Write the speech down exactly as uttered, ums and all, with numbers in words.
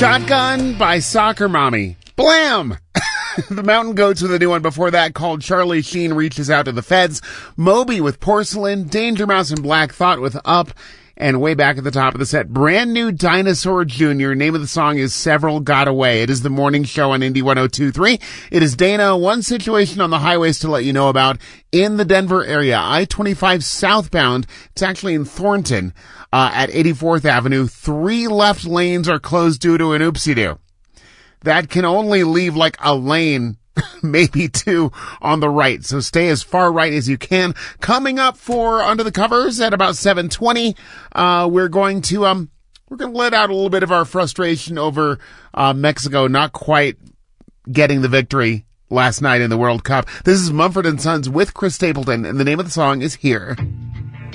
Shotgun by Soccer Mommy. Blam! The Mountain Goats with a new one before that called Charlie Sheen Reaches Out to the Feds. Moby with Porcelain. Danger Mouse and Black Thought with Up. And way back at the top of the set, Brand New Dinosaur Junior Name of the song is Several Got Away. It is the morning show on Indy one oh two point three. It is Dana. One situation on the highways to let you know about in the Denver area. I twenty-five southbound. It's actually in Thornton uh, at eighty-fourth Avenue. Three left lanes are closed due to an oopsie-doo. That can only leave like a lane, maybe two on the right. So stay as far right as you can. Coming up for Under the Covers at about seven twenty, uh, we're going to, um, we're going to let out a little bit of our frustration over, uh, Mexico not quite getting the victory last night in the World Cup. This is Mumford and Sons with Chris Stapleton, and the name of the song is Here.